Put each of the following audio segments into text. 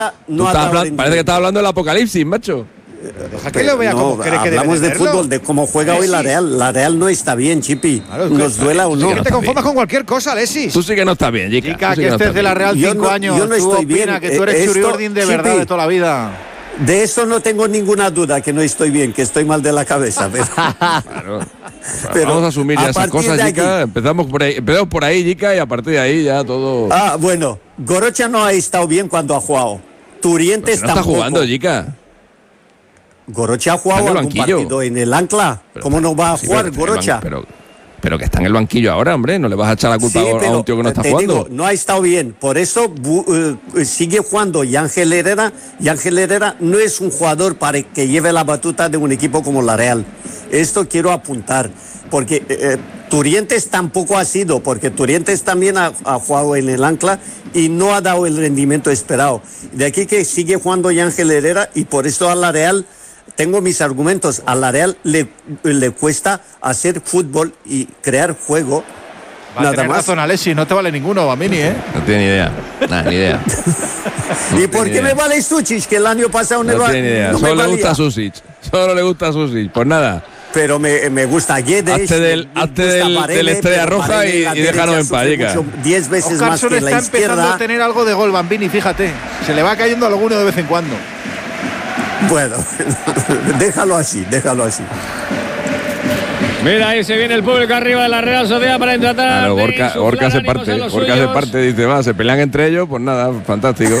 no ha dado parece que estás hablando del apocalipsis, macho. Deja que lo vea como cree que debe hablamos de verlo. fútbol, de cómo juega hoy la Real. La Real no está bien, Chipi. Claro, nos duela o no. Que te conformas con cualquier cosa, Alexis. Tú sí que no estás bien, Jica. Jica, que estés de la Real 5 años. Yo no estoy bien. Que tú eres Churiordin de verdad, de toda la vida. De eso no tengo ninguna duda, que no estoy bien, que estoy mal de la cabeza. Pero vamos a asumir ya esas cosas, Jica. Empezamos por ahí, Jica, y a partir de ahí ya todo. Bueno, Gorocha no ha estado bien cuando ha jugado. Turientes no está jugando, Jica. Gorocha ha jugado algún partido en el Ancla. ¿Cómo no va a jugar Gorocha? Pero que está en el banquillo ahora, hombre. No le vas a echar la culpa a un tío que no está jugando. Digo, no ha estado bien. Por eso sigue jugando Ángel Herrera. Y Ángel Herrera no es un jugador para que lleve la batuta de un equipo como la Real. Esto quiero apuntar. Porque Turientes tampoco ha sido. Porque Turientes también ha jugado en el Ancla y no ha dado el rendimiento esperado. De aquí que sigue jugando Ángel Herrera y por eso a la Real... Tengo mis argumentos. A la Real le cuesta hacer fútbol y crear juego. Nada más. Razón, Alexis, no te vale ninguno, Bamini, ¿eh? No tiene ni idea. Nada, ni idea. ¿Y por qué me vale Susic? Que el año pasado no tiene ni idea. Solo le gusta Susic. Solo le gusta Susic. Pues nada. Pero me gusta Guedes. Hazte del Estrella Roja y déjanos en paz, Jica. 10 veces más que la izquierda. Está empezando a tener algo de gol, Bambini, fíjate. Se le va cayendo alguno de vez en cuando. Bueno, déjalo así. Mira, ahí se viene el público arriba de la Real Sociedad para intentar. Claro, Gorka se parte, dice, se pelean entre ellos, pues nada, fantástico.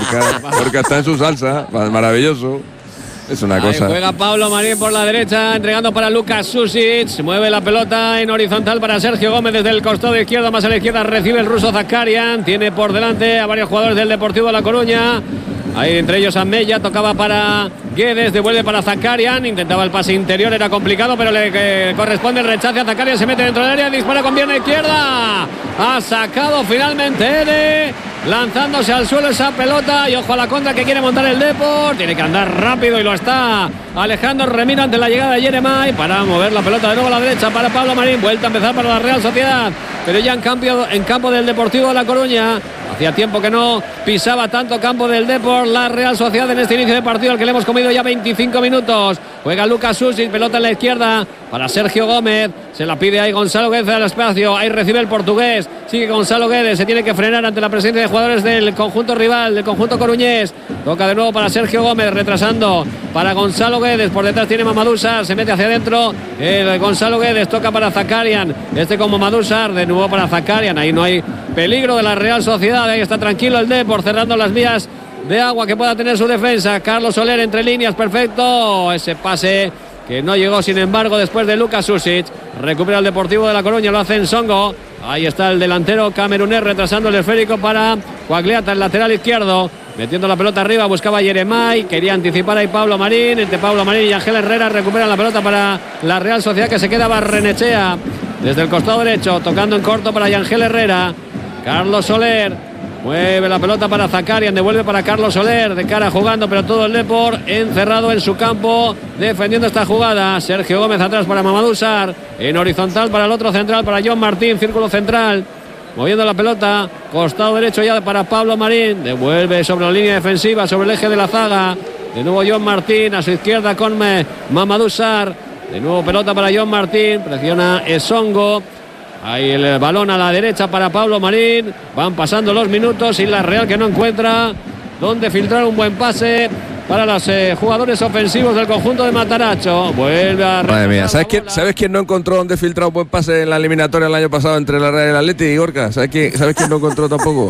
Gorka está en su salsa, maravilloso. Es una cosa. Juega Pablo Marín por la derecha, entregando para Lucas Susic. Mueve la pelota en horizontal para Sergio Gómez desde el costado izquierdo. Más a la izquierda recibe el ruso Zakarian. Tiene por delante a varios jugadores del Deportivo de La Coruña. Ahí entre ellos Amella, tocaba para Guedes, devuelve para Zakarian, intentaba el pase interior, era complicado, pero le corresponde el rechace a Zakarian, se mete dentro del área, dispara con pierna izquierda, ha sacado finalmente Ede, lanzándose al suelo esa pelota y ojo a la contra que quiere montar el Depor, tiene que andar rápido y lo está Alejandro Remiro ante la llegada de Yeremay para mover la pelota de nuevo a la derecha para Pablo Marín, vuelta a empezar para la Real Sociedad, pero ya en campo del Deportivo de La Coruña. Hacía tiempo que no pisaba tanto campo del Depor la Real Sociedad en este inicio de partido al que le hemos comido ya 25 minutos. Juega Lucas Susic, pelota en la izquierda para Sergio Gómez. Se la pide ahí Gonzalo Guedes al espacio. Ahí recibe el portugués. Sigue Gonzalo Guedes. Se tiene que frenar ante la presencia de jugadores del conjunto rival, del conjunto coruñés. Toca de nuevo para Sergio Gómez, retrasando para Gonzalo Guedes. Por detrás tiene Mamadou Sarr. Se mete hacia adentro. El Gonzalo Guedes toca para Zakarian. Con Mamadou Sarr. De nuevo para Zakarian. Ahí no hay peligro de la Real Sociedad. Ahí está tranquilo el Depor, cerrando las vías de agua que pueda tener su defensa. Carlos Soler entre líneas, perfecto. Ese pase que no llegó, sin embargo, después de Lucas Susic. Recupera el Deportivo de La Coruña, lo hace en Songo. Ahí está el delantero camerunés retrasando el esférico para Coagliata, el lateral izquierdo. Metiendo la pelota arriba, buscaba Yeremay. Quería anticipar ahí Pablo Marín. Entre Pablo Marín y Ángel Herrera recuperan la pelota para la Real Sociedad, que se queda Barrenechea desde el costado derecho, tocando en corto para Ángel Herrera. Carlos Soler mueve la pelota para Zakarian, devuelve para Carlos Soler, de cara jugando, pero todo el Depor encerrado en su campo, defendiendo esta jugada. Sergio Gómez atrás para Mamadou Sarr, en horizontal para el otro central, para John Martín, círculo central, moviendo la pelota, costado derecho ya para Pablo Marín, devuelve sobre la línea defensiva, sobre el eje de la zaga, de nuevo John Martín, a su izquierda con Mamadou Sarr, de nuevo pelota para John Martín, presiona Esongo. Ahí el balón a la derecha para Pablo Marín. Van pasando los minutos y la Real que no encuentra donde filtrar un buen pase para los jugadores ofensivos del conjunto de Mataracho. Vuelve a... Madre mía, ¿sabes quién no encontró donde filtrar un buen pase en la eliminatoria el año pasado entre la Real y el Atleti y Gorka? ¿Sabes quién no encontró tampoco?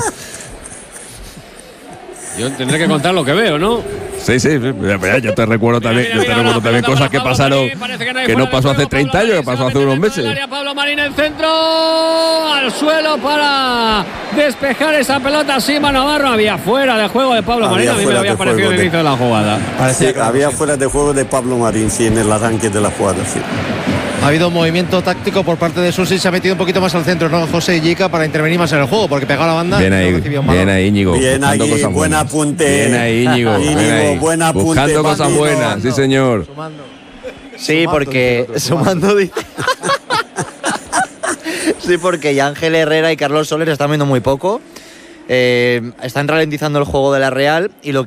Yo tendré que contar lo que veo, ¿no? Sí, yo te recuerdo también, también cosas que pasaron, que no pasó hace 30 años, que pasó hace unos meses. Pablo Marín, el centro al suelo para despejar esa pelota. Sima Navarro, había fuera de juego de Pablo Marín. A mí me había parecido el inicio de la jugada. Sí, había fuera de juego de Pablo Marín, sí, en el arranque de la jugada, sí. Ha habido un movimiento táctico por parte de Susic, se ha metido un poquito más al centro, ¿no? José y Jica, para intervenir más en el juego, porque pegaba la banda. Bien ahí, Íñigo. Bien ahí, buen apunte. Bien ahí, Íñigo. Buen apunte. Buscando cosas buenas, sí, señor. Sí, porque sumando dice. Sí, porque Ángel Herrera y Carlos Soler están viendo muy poco. están ralentizando el juego de la Real y lo